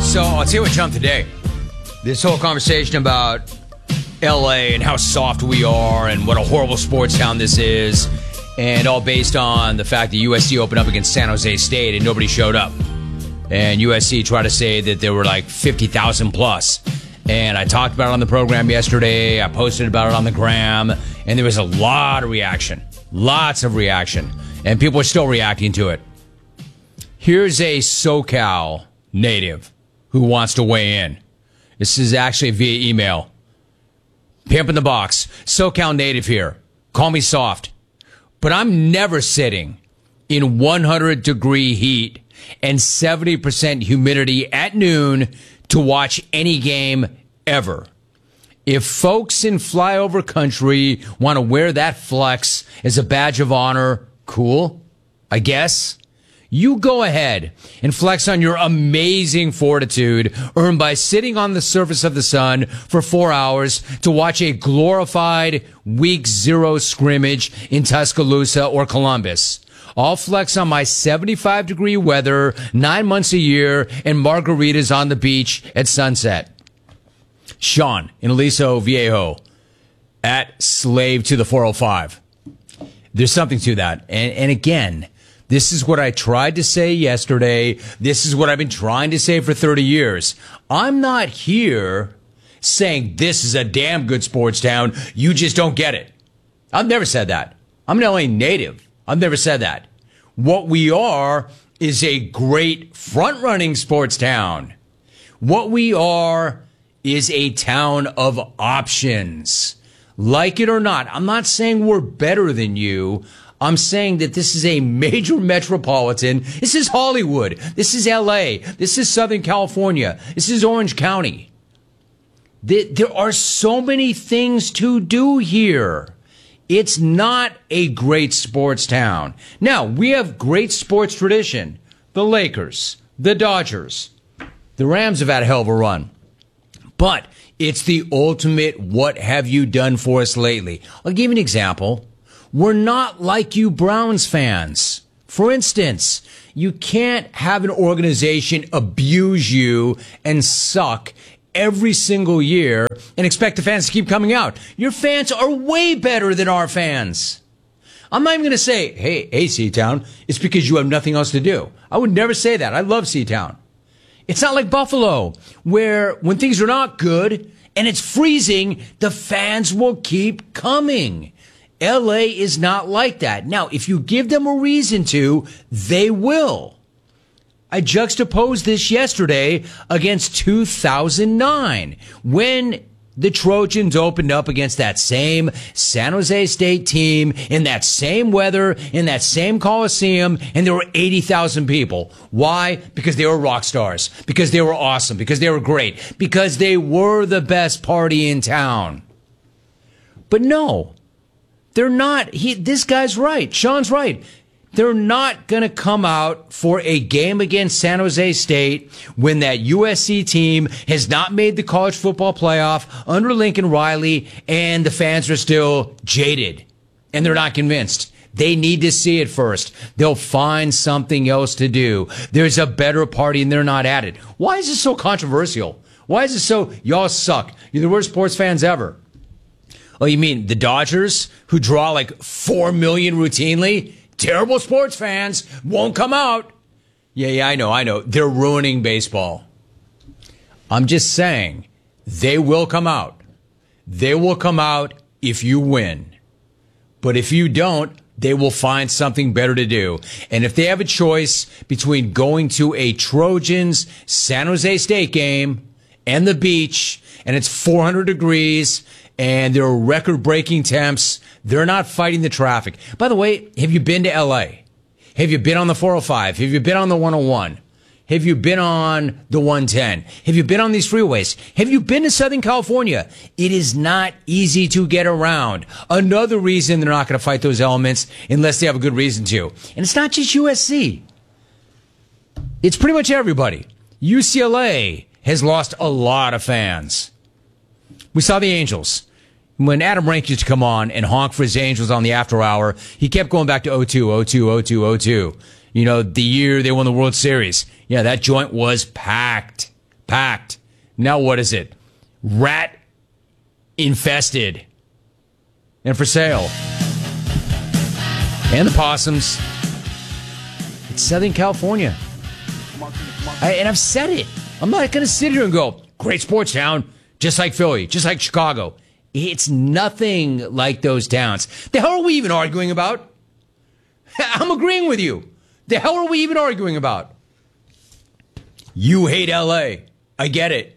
So I'll tell you what jumped today. This whole conversation about LA and how soft we are and what a horrible sports town this is, and all based on the fact that USC opened up against San Jose State and nobody showed up. And USC tried to say that there were like 50,000 plus. And I talked about it on the program yesterday. I posted about it on the gram. And there was a lot of reaction. Lots of reaction. And people are still reacting to it. Here's a SoCal native who wants to weigh in. This is actually via email. Pimp in the box. SoCal native here. Call me soft. But I'm never sitting in 100-degree heat and 70% humidity at noon to watch any game ever. If folks in flyover country want to wear that flex as a badge of honor, cool, I guess. You go ahead and flex on your amazing fortitude earned by sitting on the surface of the sun for 4 hours to watch a glorified Week 0 scrimmage in Tuscaloosa or Columbus. I'll flex on my 75-degree weather 9 months a year and margaritas on the beach at sunset. Sean in Aliso Viejo at Slave to the 405. There's something to that. And again, this is what I tried to say yesterday. This is what I've been trying to say for 30 years. I'm not here saying this is a damn good sports town. You just don't get it. I've never said that. I'm an LA native. I've never said that. What we are is a great front-running sports town. What we are is a town of options. Like it or not, I'm not saying we're better than you. I'm saying that this is a major metropolitan. This is Hollywood. This is LA. This is Southern California. This is Orange County. There are so many things to do here. It's not a great sports town. Now, we have great sports tradition. The Lakers, the Dodgers, the Rams have had a hell of a run. But it's the ultimate what have you done for us lately. I'll give you an example. We're not like you Browns fans. For instance, you can't have an organization abuse you and suck every single year and expect the fans to keep coming out. Your fans are way better than our fans. I'm not even going to say, hey, Seatown, it's because you have nothing else to do. I would never say that. I love Seatown. It's not like Buffalo, where when things are not good and it's freezing, the fans will keep coming. LA is not like that. Now, if you give them a reason to, they will. I juxtaposed this yesterday against 2009 when the Trojans opened up against that same San Jose State team in that same weather, in that same Coliseum, and there were 80,000 people. Why? Because they were rock stars, because they were awesome, because they were great, because they were the best party in town. But no, they're not. This guy's right. Sean's right. They're not going to come out for a game against San Jose State when that USC team has not made the college football playoff under Lincoln Riley and the fans are still jaded and they're not convinced. They need to see it first. They'll find something else to do. There's a better party and they're not at it. Why is this so controversial? Why is it so, y'all suck? You're the worst sports fans ever. Oh, you mean the Dodgers who draw like 4 million routinely? Terrible sports fans won't come out. Yeah, I know. They're ruining baseball. I'm just saying, they will come out. They will come out if you win. But if you don't, they will find something better to do. And if they have a choice between going to a Trojans San Jose State game and the beach, and it's 400 degrees, and there are record-breaking temps, they're not fighting the traffic. By the way, have you been to L.A.? Have you been on the 405? Have you been on the 101? Have you been on the 110? Have you been on these freeways? Have you been to Southern California? It is not easy to get around. Another reason they're not going to fight those elements unless they have a good reason to. And it's not just USC. It's pretty much everybody. UCLA has lost a lot of fans. We saw the Angels. When Adam Rank used to come on and honk for his Angels on the after hour, he kept going back to 02. You know, the year they won the World Series. Yeah, that joint was packed. packed. Now what is it? Rat infested and for sale. And the possums. It's Southern California. And I've said it. I'm not going to sit here and go, great sports town, just like Philly, just like Chicago. It's nothing like those towns. The hell are we even arguing about? I'm agreeing with you. The hell are we even arguing about? You hate L.A. I get it.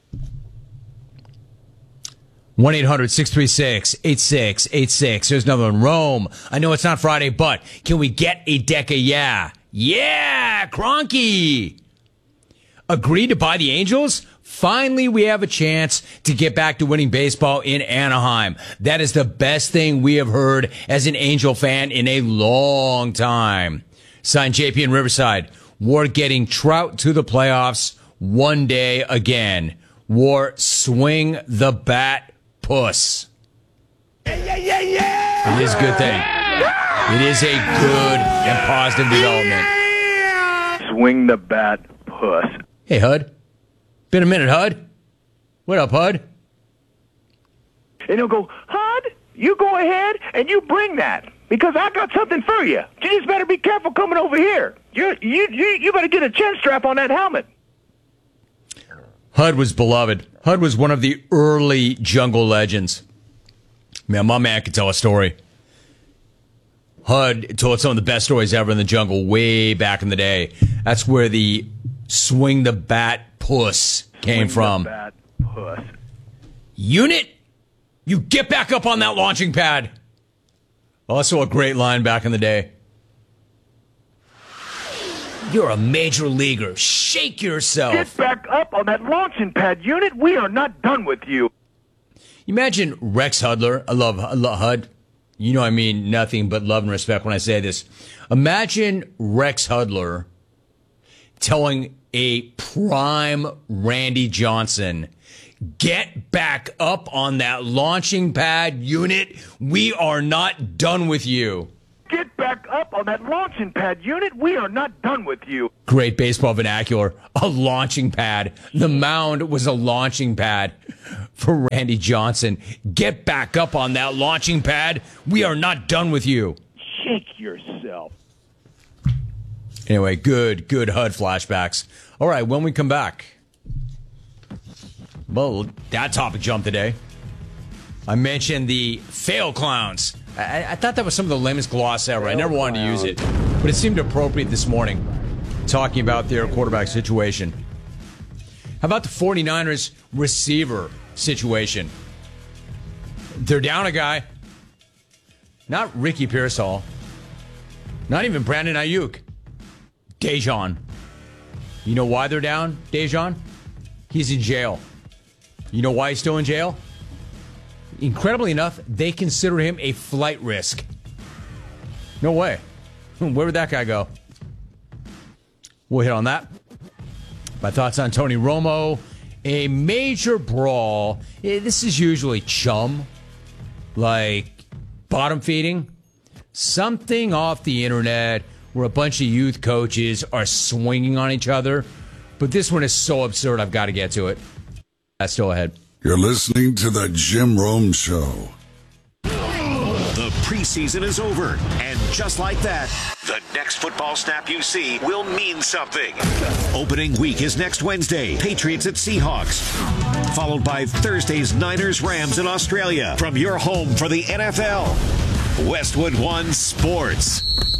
1-800-636-8686. There's another one. Rome. I know it's not Friday, but can we get a deck of yeah? Yeah, Kroenke. Agreed to buy the Angels? Finally, we have a chance to get back to winning baseball in Anaheim. That is the best thing we have heard as an Angel fan in a long time. Signed JP in Riverside. We're getting Trout to the playoffs one day again. War swing the bat puss. Yeah. It is a good thing. It is a good and positive development. Swing the bat puss. Hey, Hud. Been a minute, Hud. What up, Hud? And he'll go, Hud, you go ahead and you bring that because I got something for you. You just better be careful coming over here. You better get a chin strap on that helmet. Hud was beloved. Hud was one of the early jungle legends. Man, my man could tell a story. Hud told some of the best stories ever in the jungle way back in the day. That's where the swing the bat puss came from. The bat puss. Unit, you get back up on that launching pad. Also a great line back in the day. You're a major leaguer. Shake yourself. Get back up on that launching pad, Unit. We are not done with you. Imagine Rex Hudler. I love Hud. You know I mean nothing but love and respect when I say this. Imagine Rex Hudler telling a prime Randy Johnson, get back up on that launching pad, Unit. We are not done with you. Get back up on that launching pad, Unit. We are not done with you. Great baseball vernacular. A launching pad. The mound was a launching pad for Randy Johnson. Get back up on that launching pad. We are not done with you. Shake yourself. Anyway, good HUD flashbacks. All right, when we come back. Well, that topic jumped today. I mentioned the fail clowns. I thought that was some of the lamest gloss ever. I never wanted to use it, but it seemed appropriate this morning, talking about their quarterback situation. How about the 49ers receiver situation? They're down a guy. Not Ricky Pearsall. Not even Brandon Ayuk. Dejon. You know why they're down, Dejon? He's in jail. You know why he's still in jail? Incredibly enough, they consider him a flight risk. No way. Where would that guy go? We'll hit on that. My thoughts on Tony Romo. A major brawl. This is usually chum. Like bottom feeding. Something off the internet where a bunch of youth coaches are swinging on each other. But this one is so absurd, I've got to get to it. That's still ahead. You're listening to the Jim Rome Show. The preseason is over, and just like that, the next football snap you see will mean something. Opening week is next Wednesday, Patriots at Seahawks, followed by Thursday's Niners-Rams in Australia. From your home for the NFL, Westwood One Sports.